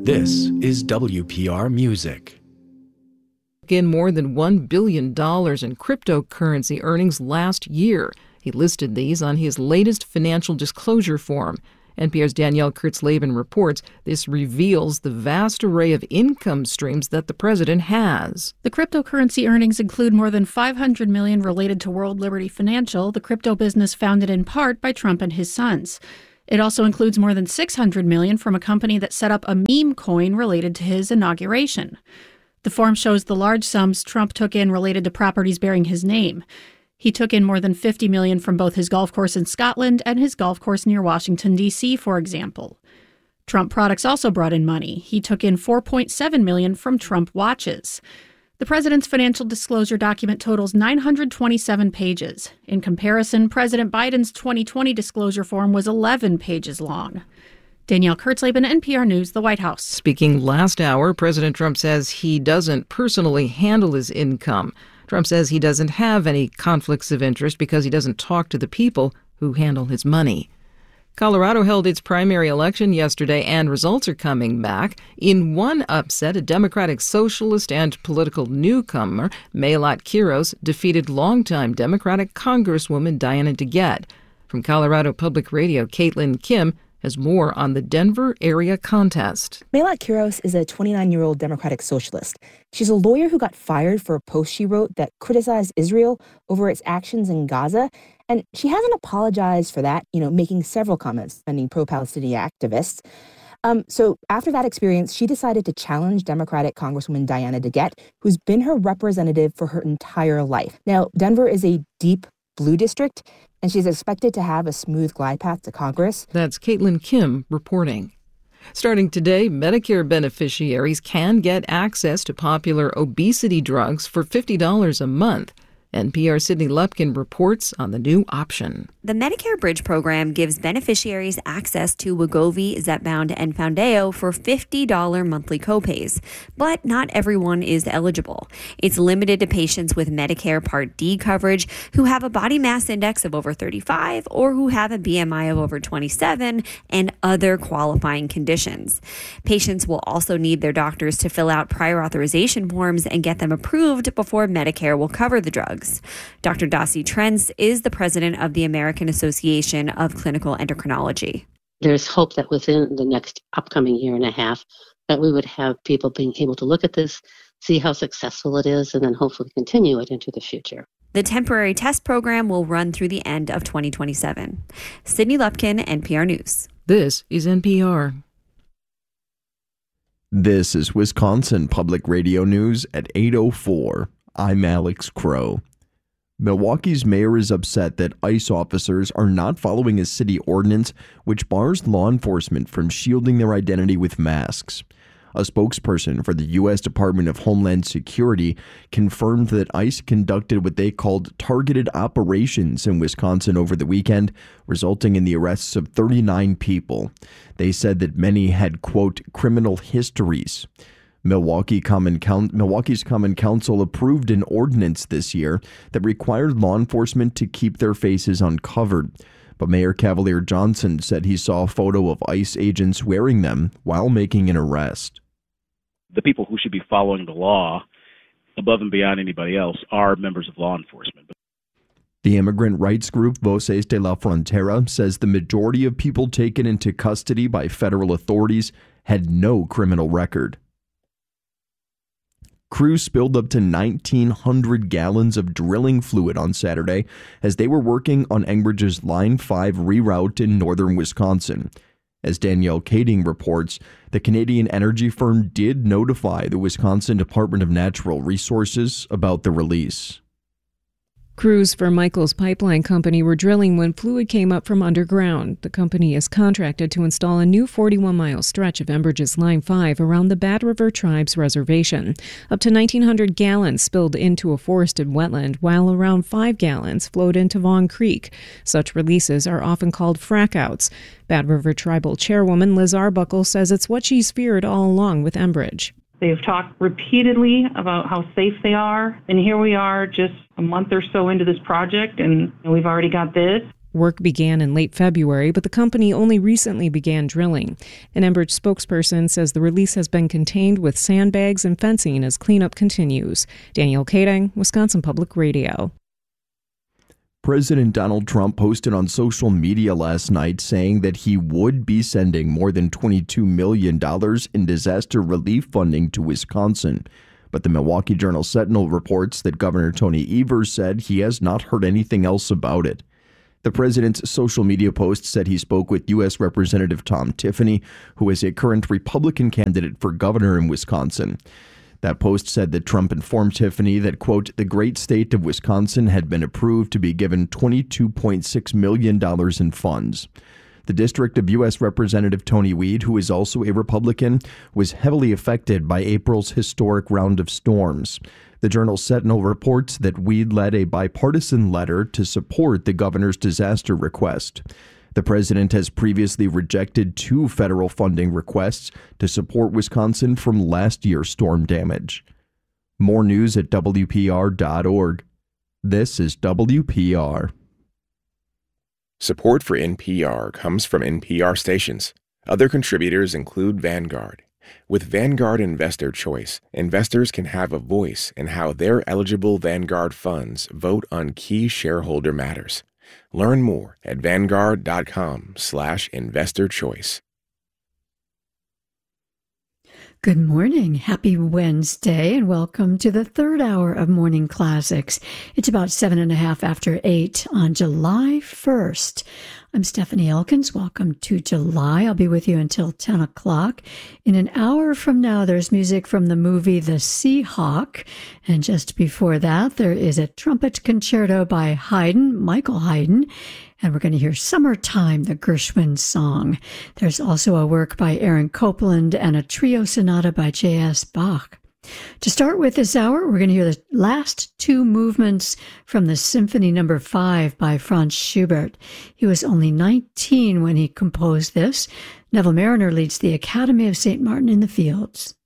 This is WPR Music. In more than $1 billion in cryptocurrency earnings last year. He listed these on his latest financial disclosure form. NPR's Danielle Kurtzleben reports this reveals the vast array of income streams that the president has. The cryptocurrency earnings include more than $500 million related to World Liberty Financial, the crypto business founded in part by Trump and his sons. It also includes more than $600 million from a company that set up a meme coin related to his inauguration. The form shows the large sums Trump took in related to properties bearing his name. He took in more than $50 million from both his golf course in Scotland and his golf course near Washington, D.C., for example. Trump products also brought in money. He took in $4.7 million from Trump watches. The president's financial disclosure document totals 927 pages. In comparison, President Biden's 2020 disclosure form was 11 pages long. Danielle Kurtzleben, NPR News, the White House. Speaking last hour, President Trump says he doesn't personally handle his income. Trump says he doesn't have any conflicts of interest because he doesn't talk to the people who handle his money. Colorado held its primary election yesterday, and results are coming back. In one upset, a Democratic socialist and political newcomer, Mayolat Quiros, defeated longtime Democratic Congresswoman Diana DeGette. From Colorado Public Radio, Caitlin Kim has more on the Denver area contest. Mayolat Quiros is a 29-year-old Democratic socialist. She's a lawyer who got fired for a post she wrote that criticized Israel over its actions in Gaza. And she hasn't apologized for that, making several comments defending pro-Palestinian activists. So after that experience, she decided to challenge Democratic Congresswoman Diana DeGette, who's been her representative for her entire life. Now, Denver is a deep blue district, and she's expected to have a smooth glide path to Congress. That's Caitlin Kim reporting. Starting today, Medicare beneficiaries can get access to popular obesity drugs for $50 a month. NPR Sydney Lupkin reports on the new option. The Medicare Bridge program gives beneficiaries access to Wegovy, Zepbound, and Foundayo for $50 monthly copays. But not everyone is eligible. It's limited to patients with Medicare Part D coverage who have a body mass index of over 35 or who have a BMI of over 27 and other qualifying conditions. Patients will also need their doctors to fill out prior authorization forms and get them approved before Medicare will cover the drugs. Dr. Dasi Trentz is the president of the American Association of Clinical Endocrinology. There's hope that within the next upcoming year and a half that we would have people being able to look at this, see how successful it is, and then hopefully continue it into the future. The temporary test program will run through the end of 2027. Sydney Lupkin, NPR News. This is NPR. This is Wisconsin Public Radio News at 8:04. I'm Alex Crow. Milwaukee's mayor is upset that ICE officers are not following a city ordinance which bars law enforcement from shielding their identity with masks. A spokesperson for the U.S. Department of Homeland Security confirmed that ICE conducted what they called targeted operations in Wisconsin over the weekend, resulting in the arrests of 39 people. They said that many had, quote, criminal histories. Milwaukee's Common Council approved an ordinance this year that required law enforcement to keep their faces uncovered. But Mayor Cavalier Johnson said he saw a photo of ICE agents wearing them while making an arrest. The people who should be following the law above and beyond anybody else are members of law enforcement. The immigrant rights group Voces de la Frontera says the majority of people taken into custody by federal authorities had no criminal record. Crews spilled up to 1,900 gallons of drilling fluid on Saturday as they were working on Enbridge's Line 5 reroute in northern Wisconsin. As Danielle Kading reports, the Canadian energy firm did notify the Wisconsin Department of Natural Resources about the release. Crews for Michaels Pipeline Company were drilling when fluid came up from underground. The company is contracted to install a new 41-mile stretch of Enbridge's Line 5 around the Bad River Tribe's reservation. Up to 1,900 gallons spilled into a forested wetland, while around 5 gallons flowed into Vaughn Creek. Such releases are often called frackouts. Bad River Tribal Chairwoman Liz Arbuckle says it's what she's feared all along with Enbridge. They've talked repeatedly about how safe they are, and here we are just a month or so into this project, and we've already got this. Work began in late February, but the company only recently began drilling. An Enbridge spokesperson says the release has been contained with sandbags and fencing as cleanup continues. Danielle Kading, Wisconsin Public Radio. President Donald Trump posted on social media last night saying that he would be sending more than $22 million in disaster relief funding to Wisconsin. But the Milwaukee Journal-Sentinel reports that Governor Tony Evers said he has not heard anything else about it. The president's social media post said he spoke with U.S. Representative Tom Tiffany, who is a current Republican candidate for governor in Wisconsin. That post said that Trump informed Tiffany that, quote, the great state of Wisconsin had been approved to be given $22.6 million in funds. The district of U.S. Representative Tony Weed, who is also a Republican, was heavily affected by April's historic round of storms. The Journal-Sentinel reports that Weed led a bipartisan letter to support the governor's disaster request. The president has previously rejected 2 federal funding requests to support Wisconsin from last year's storm damage. More news at WPR.org. This is WPR. Support for NPR comes from NPR stations. Other contributors include Vanguard. With Vanguard Investor Choice, investors can have a voice in how their eligible Vanguard funds vote on key shareholder matters. Learn more at Vanguard.com/investorchoice. Good morning. Happy Wednesday, and welcome to the third hour of Morning Classics. It's about 7:30 after 8 on July 1st. I'm Stephanie Elkins. Welcome to July. I'll be with you until 10 o'clock. In an hour from now, there's music from the movie The Seahawk. And just before that, there is a trumpet concerto by Haydn, Michael Haydn. And we're going to hear Summertime, the Gershwin song. There's also a work by Aaron Copland and a trio sonata by J.S. Bach. To start with this hour, we're going to hear the last 2 movements from the Symphony No. 5 by Franz Schubert. He was only 19 when he composed this. Neville Mariner leads the Academy of St. Martin in the Fields.